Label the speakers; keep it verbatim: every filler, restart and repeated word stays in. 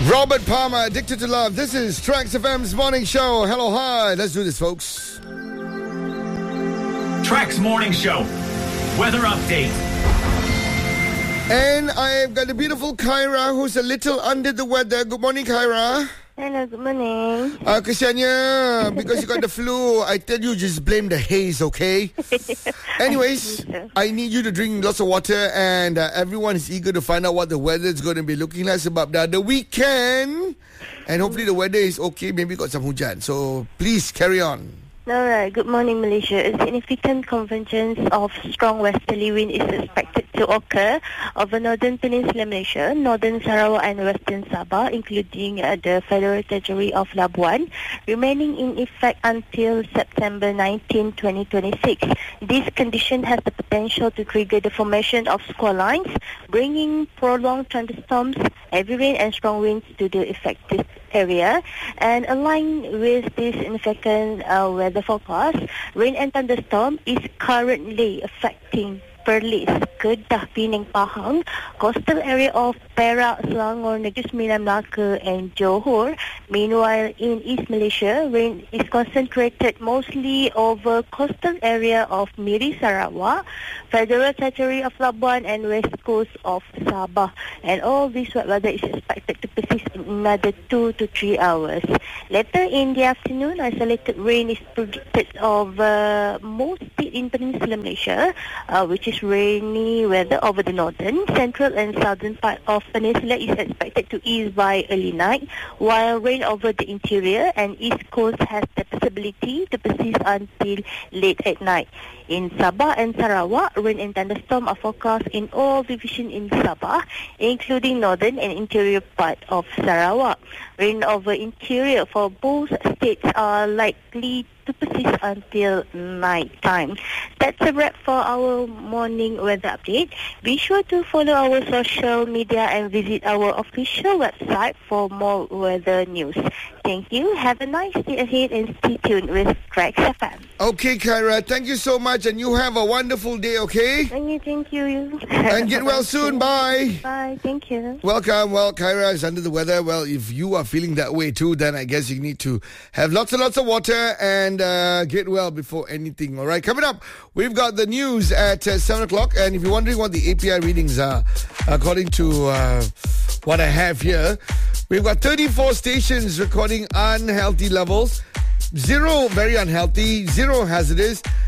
Speaker 1: Robert Palmer, Addicted to Love. This is Trax F M's morning show. Hello, hi. Let's do this, folks.
Speaker 2: Trax Morning Show. Weather update.
Speaker 1: And I've got the beautiful Kyra, who's a little under the weather. Good morning, Kyra.
Speaker 3: Hello, good morning.
Speaker 1: Uh, kesiannya, because you got the flu, I tell you, just blame the haze, okay? Anyways, I need you to drink lots of water, and uh, everyone is eager to find out what the weather is going to be looking like sebab dah the weekend, and hopefully the weather is okay, maybe got some hujan. So please carry on.
Speaker 3: Alright, good morning, Malaysia. A significant convergence of strong westerly wind is expected to occur over northern Peninsula Malaysia, northern Sarawak and western Sabah, including uh, the Federal Territory of Labuan, remaining in effect until September nineteenth, twenty twenty-six. This condition has the potential to trigger the formation of squall lines, bringing prolonged thunderstorms, heavy rain and strong winds to the affected area. And aligned with this significant uh, weather forecast, rain and thunderstorm is currently affecting Perlis, Kedah, Penang, Pahang, coastal area of Perak, Selangor, Negeri Sembilan, Melaka and Johor. Meanwhile, in East Malaysia, rain is concentrated mostly over coastal area of Miri, Sarawak, Federal Territory of Labuan and west coast of Sabah. And all this wet weather is expected to persist in another two to three hours. Later in the afternoon, isolated rain is predicted over most state in Peninsula Malaysia, uh, which is rainy weather over the northern, central and southern part of Peninsula is expected to ease by early night, while rain over the interior and east coast has the possibility to persist until late at night. In Sabah and Sarawak, rain and thunderstorm are forecast in all divisions in Sabah, including northern and interior part of Sarawak. Rain over interior for both states are likely to persist until night time. That's a wrap for our morning weather update. Be sure to follow our social media and visit our official website for more weather news. Thank you. Have a nice day ahead and stay tuned with Trax F M.
Speaker 1: Okay, Kyra, thank you so much, and you have a wonderful day, okay?
Speaker 3: Thank you, thank you.
Speaker 1: And get well soon. Bye.
Speaker 3: Bye, thank you.
Speaker 1: Welcome. Well, Kyra is under the weather. Well, if you are feeling that way too, then I guess you need to have lots and lots of water and uh, get well before anything. All right, coming up, we've got the news at uh, seven o'clock. And if you're wondering what the A P I readings are, according to uh, what I have here, we've got thirty-four stations recording unhealthy levels. Zero very unhealthy, zero hazardous,